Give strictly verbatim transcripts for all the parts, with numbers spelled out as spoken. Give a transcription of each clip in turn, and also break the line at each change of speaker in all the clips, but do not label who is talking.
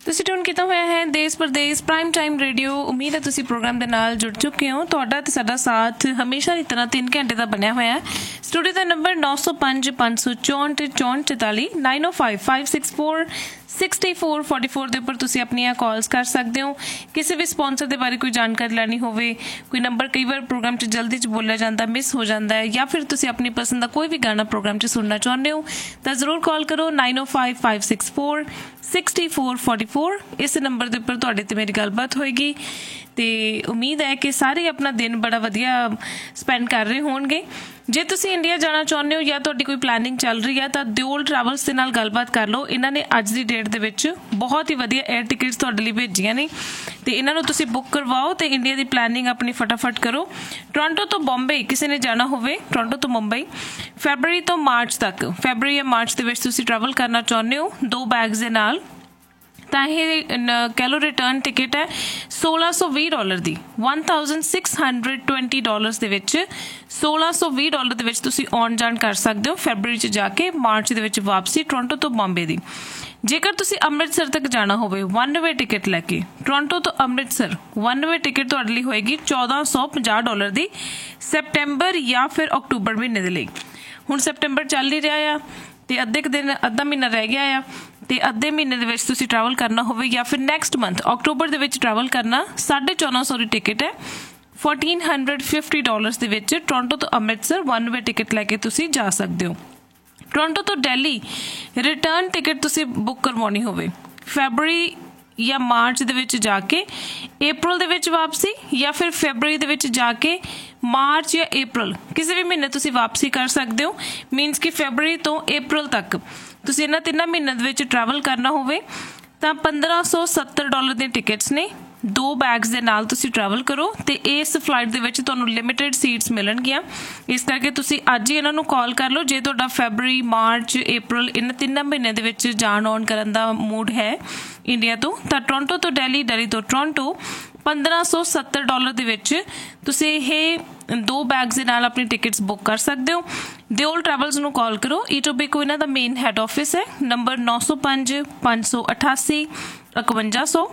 ਤੁਸੀਂ ਟਿਊਨ ਕੀਤਾ ਹੋਇਆ ਹੈ ਦੇਸ਼ ਪ੍ਰਦੇਸ਼ ਪ੍ਰਾਈਮ ਟਾਈਮ ਰੇਡੀਓ। ਉਮੀਦ ਹੈ ਤੁਸੀਂ ਪ੍ਰੋਗਰਾਮ ਦੇ ਨਾਲ ਜੁੜ ਚੁੱਕੇ ਹੋ। ਤੁਹਾਡਾ ਤੇ ਸਾਡਾ ਸਾਥ ਹਮੇਸ਼ਾ ਦੀ ਤਰ੍ਹਾਂ ਤਿੰਨ ਘੰਟੇ ਦਾ ਬਣਿਆ ਹੋਇਆ ਹੈ। ਸਟੂਡੀਓ ਦਾ ਨੰਬਰ ਨੌ ਸੌ ਪੰਜ ਪੰਜ ਸੌ ਚੌਂਹਠ ਚੌਂਹਠ ਚੁਤਾਲੀ ਨਾਈਨ ਓ five five six four sixty four forty four ਦੇ ਉੱਪਰ ਤੁਸੀਂ ਆਪਣੀਆਂ ਕਾਲਸ ਕਰ ਸਕਦੇ ਹੋ। ਕਿਸੇ ਵੀ ਸਪੋਂਸਰ ਦੇ ਬਾਰੇ ਕੋਈ ਜਾਣਕਾਰੀ ਲੈਣੀ ਹੋਵੇ, ਕੋਈ ਨੰਬਰ ਕਈ ਵਾਰ ਪ੍ਰੋਗਰਾਮ 'ਚ ਜਲਦੀ 'ਚ ਬੋਲਿਆ ਜਾਂਦਾ, ਮਿਸ ਹੋ ਜਾਂਦਾ ਹੈ, ਜਾਂ ਫਿਰ ਤੁਸੀਂ ਆਪਣੀ ਪਸੰਦ ਦਾ ਕੋਈ ਵੀ ਗਾਣਾ ਪ੍ਰੋਗਰਾਮ 'ਚ ਸੁਣਨਾ ਚਾਹੁੰਦੇ ਹੋ ਤਾਂ ਜ਼ਰੂਰ ਕਾਲ ਕਰੋ ਨਾਈਨ ਓ five five six four sixty four forty four. ਇਸ ਨੰਬਰ ਦੇ ਉੱਪਰ ਤੁਹਾਡੇ ਤੇ ਮੇਰੀ ਗੱਲਬਾਤ ਹੋਏਗੀ ਤੇ ਉਮੀਦ ਹੈ ਕਿ ਸਾਰੇ ਆਪਣਾ ਦਿਨ ਬੜਾ ਵਧੀਆ ਸਪੈਂਡ ਕਰ ਰਹੇ ਹੋਣਗੇ। ਜੇ ਤੁਸੀਂ ਇੰਡੀਆ ਜਾਣਾ ਚਾਹੁੰਦੇ ਹੋ ਜਾਂ ਤੁਹਾਡੀ ਕੋਈ ਪਲੈਨਿੰਗ ਚੱਲ ਰਹੀ ਹੈ ਤਾਂ ਦਿਓਲ ਟਰੈਵਲਸ ਦੇ ਨਾਲ ਗੱਲਬਾਤ ਕਰ ਲਓ। ਇਹਨਾਂ ਨੇ ਅੱਜ ਦੀ ਡੇਟ ਦੇ ਵਿੱਚ ਬਹੁਤ ਹੀ ਵਧੀਆ ਏਅਰ ਟਿਕਟਸ ਤੁਹਾਡੇ ਲਈ ਭੇਜੀਆਂ ਨੇ ਤੇ ਇਹਨਾਂ ਨੂੰ ਤੁਸੀਂ ਬੁੱਕ ਕਰਵਾਓ ਤੇ ਇੰਡੀਆ ਦੀ ਪਲੈਨਿੰਗ ਆਪਣੀ ਫਟਾਫਟ ਕਰੋ। ਟੋਰਾਂਟੋ ਤੋਂ ਬੰਬਈ ਕਿਸੇ ਨੇ ਜਾਣਾ ਹੋਵੇ, ਟੋਰਾਂਟੋ ਤੋਂ ਮੁੰਬਈ ਫੈਬਰਰੀ ਤੋਂ ਮਾਰਚ ਤੱਕ, ਫੈਬਰਰੀ ਜਾਂ ਮਾਰਚ ਦੇ ਵਿੱਚ ਤੁਸੀਂ ਟਰੈਵਲ ਕਰਨਾ ਚਾਹੁੰਦੇ ਹੋ ਦੋ ਬੈਗਸ ਦੇ ਨਾਲ ਤਾਂ ਇਹ ਕਹਿ ਲਓ ਰਿਟਰਨ ਟਿਕਟ ਹੈ ਸੋਲਾਂ ਸੌ ਵੀਹ ਡਾਲਰ ਦੀ, one thousand six hundred twenty dollars ਦੇ ਵਿੱਚ ਸੋਲਾਂ ਸੌ ਵੀਹ ਡਾਲਰ ਦੇ ਵਿੱਚ ਤੁਸੀਂ ਆਉਣ ਜਾਣ ਕਰ ਸਕਦੇ ਹੋ ਫੈਬਰਰੀ 'ਚ ਜਾ ਕੇ, ਮਾਰਚ ਦੇ ਵਿੱਚ ਵਾਪਸੀ ਟੋਰਾਂਟੋ ਤੋਂ ਬੰਬੇ ਦੀ। ਜੇਕਰ ਤੁਸੀਂ ਅੰਮ੍ਰਿਤਸਰ ਤੱਕ ਜਾਣਾ ਹੋਵੇ ਵਨ ਵੇ ਟਿਕਟ ਲੈ ਕੇ, ਟੋਰਾਂਟੋ ਤੋਂ ਅੰਮ੍ਰਿਤਸਰ ਵਨ ਵੇ ਟਿਕਟ ਤੁਹਾਡੇ ਲਈ ਹੋਏਗੀ ਚੌਦਾਂ ਸੌ ਪੰਜਾਹ ਡਾਲਰ ਦੀ ਸੈਪਟੈਂਬਰ ਜਾਂ ਫਿਰ ਅਕਤੂਬਰ ਮਹੀਨੇ ਦੇ ਲਈ। ਹੁਣ ਸੈਪਟੈਂਬਰ ਚੱਲ ਹੀ ਰਿਹਾ ਆ ਤੇ ਅੱਧੇ ਕੁ ਦਿਨ ਅੱਧਾ ਮਹੀਨਾ ਰਹਿ ਗਿਆ ਆ ਤੇ ਅੱਧੇ ਮਹੀਨੇ ਦੇ ਵਿੱਚ ਤੁਸੀਂ ਟਰੈਵਲ ਕਰਨਾ ਹੋਵੇ ਜਾਂ ਫਿਰ ਨੈਕਸਟ ਮੰਥ ਅਕਤੂਬਰ ਦੇ ਵਿੱਚ ਟਰੈਵਲ ਕਰਨਾ, ਸਾਢੇ ਚੌਦਾਂ ਸੌ ਦੀ ਟਿਕਟ ਹੈ ਫੋਰਟੀਨ ਹੰਡਰਡ ਫਿਫਟੀ ਡਾਲਰਸ ਦੇ ਵਿੱਚ ਟੋਰਾਂਟੋ ਤੋਂ ਅੰਮ੍ਰਿਤਸਰ ਵਨ ਵੇ ਟਿਕਟ ਲੈ ਕੇ ਤੁਸੀਂ ਜਾ ਸਕਦੇ ਹੋ। ਟੋਰਾਂਟੋ ਤੋਂ ਦਿੱਲੀ ਰਿਟਰਨ ਟਿਕਟ ਤੁਸੀਂ ਬੁੱਕ ਕਰਵਾਉਣੀ ਹੋਵੇ ਫੈਬਰਰੀ ਜਾਂ ਮਾਰਚ ਦੇ ਵਿੱਚ ਜਾ ਕੇ ਅਪ੍ਰੈਲ ਦੇ ਵਿੱਚ ਵਾਪਸੀ, ਜਾਂ ਫਿਰ ਫੈਬਰਰੀ ਦੇ ਵਿੱਚ ਜਾ ਕੇ ਮਾਰਚ ਜਾਂ ਅਪ੍ਰੈਲ ਕਿਸੇ ਵੀ ਮਹੀਨੇ ਤੁਸੀਂ ਵਾਪਸੀ ਕਰ ਸਕਦੇ ਹੋ। ਮੀਨਸ ਕਿ ਫੈਬਰਰੀ ਤੋਂ ਅਪ੍ਰੈਲ ਤੱਕ ਤੁਸੀਂ ਇਹਨਾਂ ਤਿੰਨਾਂ ਮਹੀਨਿਆਂ ਦੇ ਵਿੱਚ ਟਰੈਵਲ ਕਰਨਾ ਹੋਵੇ ਤਾਂ ਪੰਦਰਾਂ ਸੌ ਸੱਤਰ ਡਾਲਰ ਦੀਆਂ ਟਿਕਟਸ ਨੇ। ਦੋ ਬੈਗਸ ਦੇ ਨਾਲ ਤੁਸੀਂ ਟਰੈਵਲ ਕਰੋ ਤੇ ਇਸ ਫਲਾਈਟ ਦੇ ਵਿੱਚ ਤੁਹਾਨੂੰ ਲਿਮਿਟਿਡ ਸੀਟਸ ਮਿਲਣਗੀਆਂ। ਇਸ ਕਰਕੇ ਤੁਸੀਂ ਅੱਜ ਹੀ ਇਹਨਾਂ ਨੂੰ ਕਾਲ ਕਰ ਲਓ ਜੇ ਤੁਹਾਡਾ ਫੈਬਰਰੀ, ਮਾਰਚ, ਅਪ੍ਰੈਲ ਇਹਨਾਂ ਤਿੰਨਾਂ ਮਹੀਨਿਆਂ ਦੇ ਵਿੱਚ ਜਾਣ ਆਉਣ ਕਰਨ ਦਾ ਮੂਡ ਹੈ ਇੰਡੀਆ ਤੋਂ। ਤਾਂ ਟੋਰਾਂਟੋ ਤੋਂ ਦਿੱਲੀ, ਦਿੱਲੀ ਤੋਂ ਟੋਰਾਂਟੋ ਪੰਦਰਾਂ ਸੌ ਸੱਤਰ ਡਾਲਰ ਦੇ ਵਿੱਚ ਤੁਸੀਂ ਇਹ ਦੋ ਬੈਗਸ ਦੇ ਨਾਲ ਆਪਣੀ ਟਿਕਟਸ ਬੁੱਕ ਕਰ ਸਕਦੇ ਹੋ। ਦਿਓਲ ਟਰੈਵਲਸ ਨੂੰ ਕਾਲ ਕਰੋ। ਈਟੋਬੀਕੋ ਇਹਨਾਂ ਦਾ ਮੇਨ ਹੈਡ ਆਫਿਸ ਹੈ, ਨੰਬਰ ਨੌ ਸੌ ਪੰਜ ਪੰਜ ਸੌ ਅਠਾਸੀ ਇਕਵੰਜਾ ਸੌ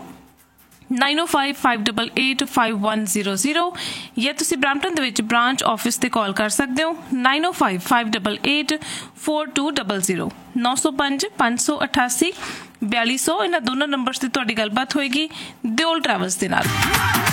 ਨਾਈਨ ਓ five five double eight five one zero zero, ਜਾਂ ਤੁਸੀਂ ਬਰੈਂਪਟਨ ਦੇ ਵਿੱਚ ਬ੍ਰਾਂਚ ਆਫਿਸ ਤੇ ਕਾਲ ਕਰ ਸਕਦੇ ਹੋ ਨਾਈਨ ਓ five five double eight four two double zero, ਨੌ ਸੌ ਪੰਜ ਪੰਜ ਸੌ ਅਠਾਸੀ ਬਿਆਲੀ ਸੌ। ਇਹਨਾਂ ਦੋਨਾਂ ਨੰਬਰਸ ਤੇ ਤੁਹਾਡੀ ਗੱਲਬਾਤ ਹੋਏਗੀ ਦਿਓਲ ਟਰੈਵਲਸ ਦੇ ਨਾਲ।